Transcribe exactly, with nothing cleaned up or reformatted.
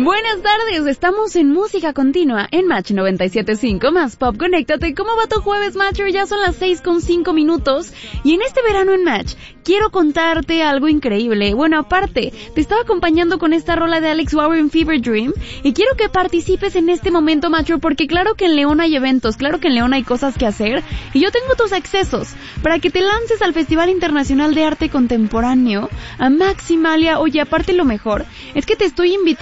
Buenas tardes, estamos en Música Continua, en Match noventa y siete punto cinco más Pop. Conéctate. ¿Cómo va tu jueves, Matcher? Ya son las seis con cinco minutos. Y en este verano en Match, quiero contarte algo increíble. Bueno, aparte, te estaba acompañando con esta rola de Alex Warren, Fever Dream. Y quiero que participes en este momento, Matcher, porque claro que en León hay eventos, claro que en León hay cosas que hacer. Y yo tengo tus accesos para que te lances al Festival Internacional de Arte Contemporáneo, a Maximalia. Oye, aparte lo mejor, es que te estoy invitando